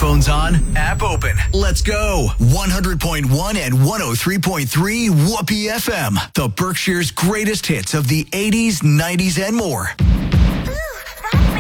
Headphones on, app open. Let's go. 100.1 and 103.3 Whoopee FM. The Berkshire's greatest hits of the 80s, 90s, and more. Ooh,